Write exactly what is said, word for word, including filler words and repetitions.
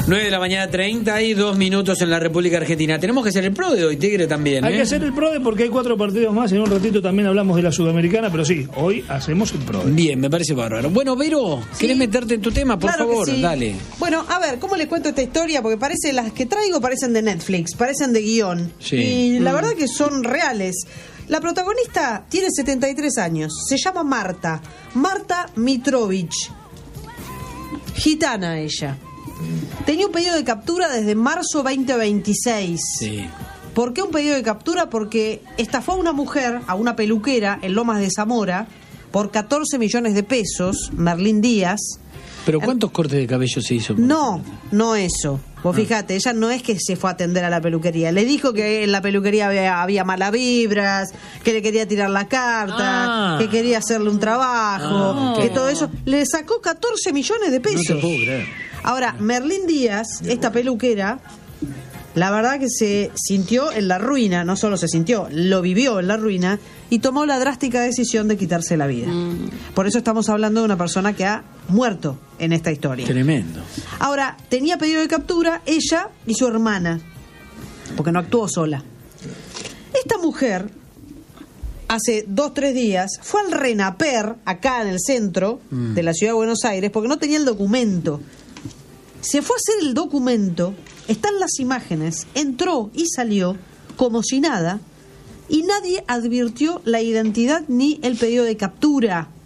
nueve de la mañana, treinta y dos minutos en la República Argentina. Tenemos que hacer el PRODE hoy, Tigre, también. Hay ¿eh? que hacer el PRODE porque hay cuatro partidos más. En un ratito también hablamos de la Sudamericana, pero sí, hoy hacemos el PRODE. Bien, me parece bárbaro. Bueno, Vero, Sí. ¿querés meterte en tu tema? Por Claro que favor, sí. dale. Bueno, a ver, ¿cómo les cuento esta historia? Porque parece, las que traigo parecen de Netflix, parecen de guión. Sí. Y la Mm. verdad que son reales. La protagonista tiene setenta y tres años. Se llama Marta. Marta Mitrovich. Gitana ella. Tenía un pedido de captura desde marzo veinte veintiséis. Sí. ¿Por qué un pedido de captura? Porque estafó a una mujer, a una peluquera en Lomas de Zamora, por catorce millones de pesos, Merlín Díaz. ¿Pero cuántos cortes de cabello se hizo? No, no eso. Vos fíjate, ella no es que se fue a atender a la peluquería. Le dijo que en la peluquería había, había malas vibras, que le quería tirar la carta, Ah. que quería hacerle un trabajo, Ah, ok. que todo eso. Le sacó catorce millones de No te pesos. puedo creer. Ahora, Merlín Díaz, esta peluquera, la verdad que se sintió en la ruina, no solo se sintió, lo vivió en la ruina y tomó la drástica decisión de quitarse la vida. Por eso estamos hablando de una persona que ha muerto en esta historia. Tremendo. Ahora, tenía pedido de captura ella y su hermana, porque no actuó sola. Esta mujer, hace dos, tres días, fue al RENAPER, acá en el centro Mm. de la ciudad de Buenos Aires, porque no tenía el documento. Se fue a hacer el documento, están las imágenes, entró y salió como si nada, y nadie advirtió la identidad ni el pedido de captura.